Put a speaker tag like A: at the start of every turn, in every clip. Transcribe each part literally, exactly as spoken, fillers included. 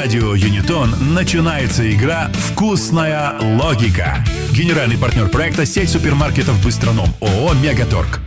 A: радио Юнитон начинается игра «Вкусная логика». Генеральный партнер проекта — сеть супермаркетов «Быстроном» ООО «Мегаторг».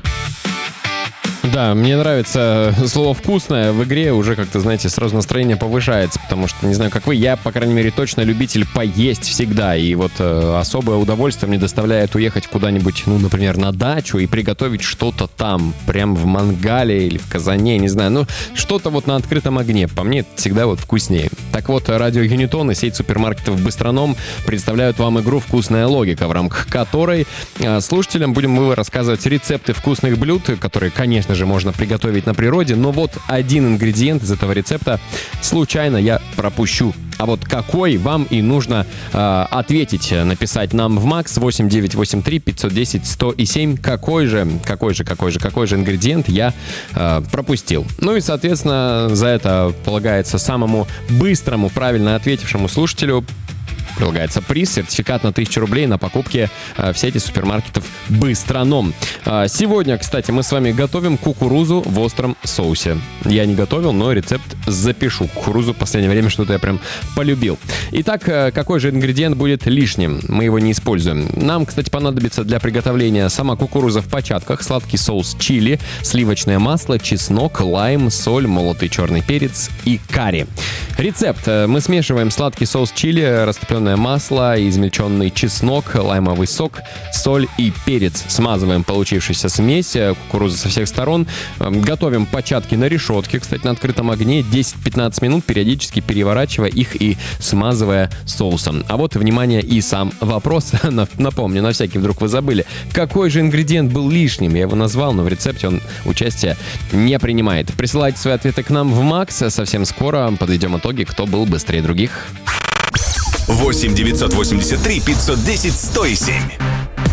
B: Да, мне нравится слово «вкусное». В игре уже как-то, знаете, сразу настроение повышается, потому что, не знаю, как вы, я, по крайней мере, точно любитель поесть всегда. И вот э, особое удовольствие мне доставляет уехать куда-нибудь, ну, например, на дачу и приготовить что-то там, прям в мангале или в казане, не знаю. Ну, что-то вот на открытом огне. По мне, это всегда вот вкуснее. Так вот, радио Юнитон и сеть супермаркетов «Быстроном» представляют вам игру «Вкусная логика», в рамках которой э, слушателям будем мы рассказывать рецепты вкусных блюд, которые, конечно же, можно приготовить на природе, но вот один ингредиент из этого рецепта случайно я пропущу. А вот какой, вам и нужно э, ответить, написать нам в Макс восемь девятьсот восемьдесят три пятьсот десять сто семь, какой же, какой же, какой же, какой же ингредиент я э, пропустил. Ну и, соответственно, за это полагается самому быстрому, правильно ответившему слушателю прилагается приз, сертификат на тысячу рублей на покупки э, в сети супермаркетов «Быстроном». Э, сегодня, кстати, мы с вами готовим кукурузу в остром соусе. Я не готовил, но рецепт запишу. Кукурузу в последнее время что-то я прям полюбил. Итак, э, какой же ингредиент будет лишним? Мы его не используем. Нам, кстати, понадобится для приготовления сама кукуруза в початках, сладкий соус чили, сливочное масло, чеснок, лайм, соль, молотый черный перец и карри. Рецепт. Мы смешиваем сладкий соус чили, растопленное масло, измельченный чеснок, лаймовый сок, соль и перец. Смазываем получившуюся смесь кукурузы со всех сторон. Готовим початки на решетке, кстати, на открытом огне, десять-пятнадцать минут, периодически переворачивая их и смазывая соусом. А вот, внимание, и сам вопрос. Напомню, на всякий вдруг вы забыли, какой же ингредиент был лишним. Я его назвал, но в рецепте он участие не принимает. Присылайте свои ответы к нам в Макс. Совсем скоро подведем итоги, кто был быстрее других.
A: восемь девятьсот восемьдесят три пятьсот десять сто семь.